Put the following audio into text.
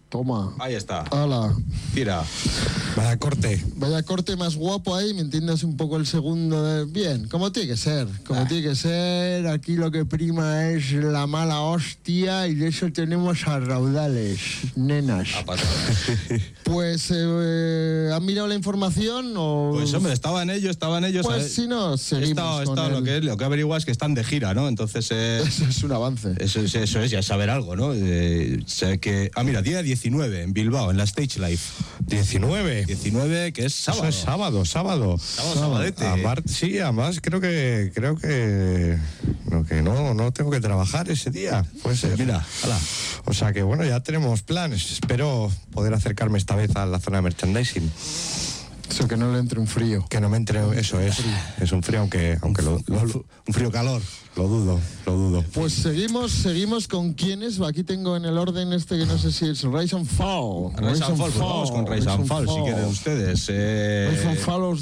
Toma. Ahí está. ¡Hala! Tira. Vaya corte. Vaya corte más guapo ahí, ¿me entiendes? Un poco el segundo. Bien, como tiene que ser. Como tiene que ser. Aquí lo que prima es la mala hostia y de eso tenemos a raudales, nenas. Pues, ¿han mirado la información o...? Pues hombre, estaba en ello. Pues si no, seguimos con lo que he averiguado es que están de gira, ¿no? Entonces... Eso es un avance. Eso es ya saber algo, ¿no? Sé que... mira, día 19 en Bilbao, en la Stage Life. 19, que es sábado. Eso es sábado. Sabadete. Sí, además creo que no tengo que trabajar ese día. Puede ser. Mira, hala. O sea que bueno, ya tenemos planes. Espero poder acercarme esta vez a la zona de merchandising. Eso, que no le entre un frío. Que no me entre, eso es un frío, aunque un frío calor. Lo dudo. Pues seguimos con quiénes. Aquí tengo en el orden que no sé si es Rise and Fall. Rise and Fall, pues vamos con Rise and Fall, si quieren ustedes. Rise and Fall